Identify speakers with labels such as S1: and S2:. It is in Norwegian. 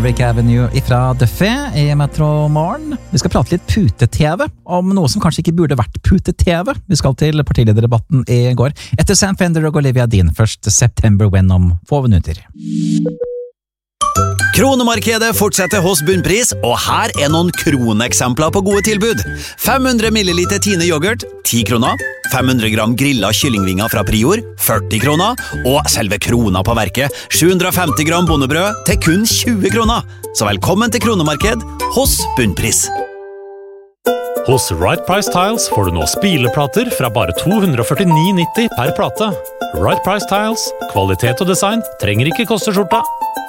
S1: Maverick Avenue ifra Duffy I Metro Morgen. Vi skal prate litt pute-TV om noe som kanskje ikke burde vært pute-TV. Vi skal til partilederdebatten I går. Etter Sam Fender og Olivia Dean, først September When om få minutter.
S2: Kronemarkedet fortsetter hos Bunnpris, og her noen kroneksempler på gode tilbud. 500 milliliter Tine yoghurt, 10 kroner. 500 gram grillet kyllingvinger fra Prior, 40 kroner. Og selve krona på verket, 750 gram bondebrød til kun 20 kroner. Så velkommen til Kronemarked hos Bunnpris.
S3: Hos Right Price Tiles får du nå spileplater fra bare 249,90 per plate. Right Price Tiles, kvalitet og design trenger ikke koste skjorta.